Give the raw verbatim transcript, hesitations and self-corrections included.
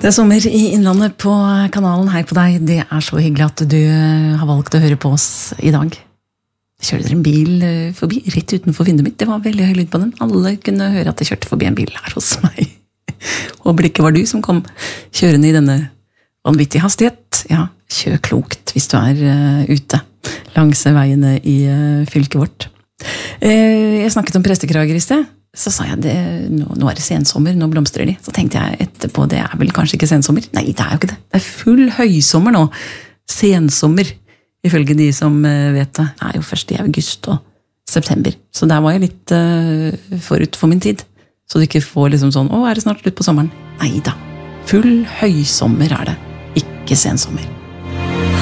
Det er sommer i Innlandet på kanalen. Hei på deg, det er så hyggelig at du har valgt å høre på oss i dag. Kjørte dere en bil forbi, rett utenfor vinduet mitt. Det var veldig høy lyd på den. Alle kunne høre at det kjørte forbi en bil her hos meg. Håper det ikke var du som kom kjørende i denne vanvittige hastighet. Ja, kjør klokt hvis du er uh, ute langs veiene i uh, fylket vårt. Uh, jeg snakket om prestekrager i sted. Så sa jeg, det, nå, nå er det sensommer, nå blomstrer de. Så tenkte jeg etterpå, det er vel kanskje ikke sensommer? Nei, det er jo ikke det. Det er full høysommer nå. Sensommer, ifølge de som vet det. Det er jo først i august og september. Så der var jeg litt uh, forut for min tid. Så du ikke får liksom sånn, å, er det snart slutt på sommeren? Nei da. Full høysommer er det. Ikke sensommer.